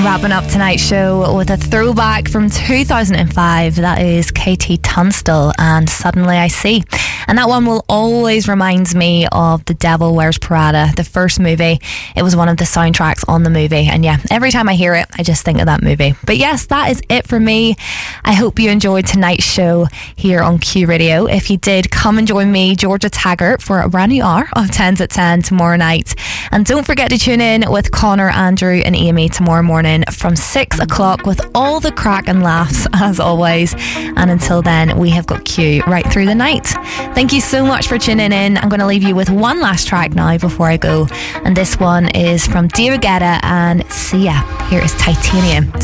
Wrapping up tonight's show with a throwback from 2005. That is KT Tunstall and Suddenly I See. And that one will always remind me of The Devil Wears Prada, the first movie. It was one of the soundtracks on the movie. And yeah, every time I hear it, I just think of that movie. But yes, that is it for me. I hope you enjoyed tonight's show here on Q Radio. If you did, come and join me, Georgia Taggart, for a brand new hour of 10s at 10 tomorrow night. And don't forget to tune in with Connor, Andrew and Amy tomorrow morning from 6 o'clock with all the crack and laughs as always. And until then, we have got Q right through the night. Thank you so much for tuning in. I'm going to leave you with one last track now before I go. And this one is from David Guetta and Sia. Here is Titanium.